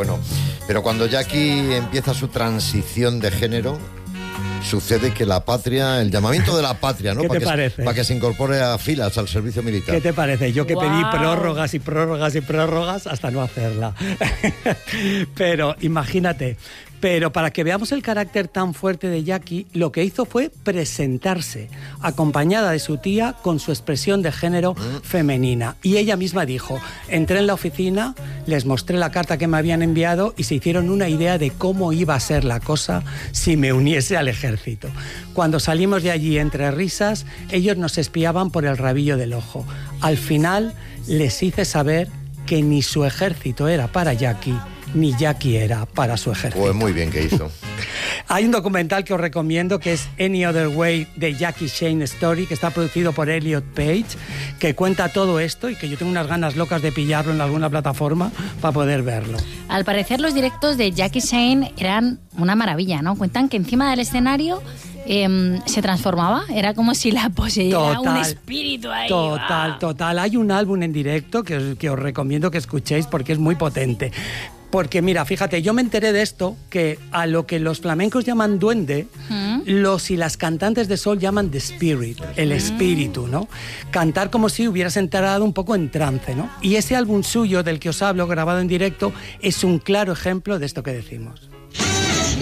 bueno. Pero cuando Jackie empieza su transición de género, sucede que la patria, el llamamiento de la patria, ¿no? ¿Qué te parece? Para que se incorpore a filas al servicio militar. ¿Qué te parece? Yo que pedí ¡Guau! prórrogas y prórrogas y prórrogas hasta no hacerla. Pero imagínate. Pero para que veamos el carácter tan fuerte de Jackie, lo que hizo fue presentarse, acompañada de su tía con su expresión de género femenina. Y ella misma dijo, entré en la oficina, les mostré la carta que me habían enviado y se hicieron una idea de cómo iba a ser la cosa si me uniese al ejército. Cuando salimos de allí entre risas, ellos nos espiaban por el rabillo del ojo. Al final les hice saber que ni su ejército era para Jackie, ni Jackie era para su ejército. Pues muy bien que hizo. Hay un documental que os recomiendo que es Any Other Way de Jackie Shane Story, que está producido por Elliot Page, que cuenta todo esto y que yo tengo unas ganas locas de pillarlo en alguna plataforma para poder verlo. Al parecer los directos de Jackie Shane eran una maravilla, ¿no? Cuentan que encima del escenario se transformaba, era como si la poseyera un espíritu ahí. Total. Hay un álbum en directo que os recomiendo que escuchéis porque es muy potente. Porque mira, fíjate, yo me enteré de esto, que a lo que los flamencos llaman duende, los y las cantantes de soul llaman the spirit, el espíritu, ¿no? Cantar como si hubieras entrado un poco en trance, ¿no? Y ese álbum suyo del que os hablo, grabado en directo, es un claro ejemplo de esto que decimos.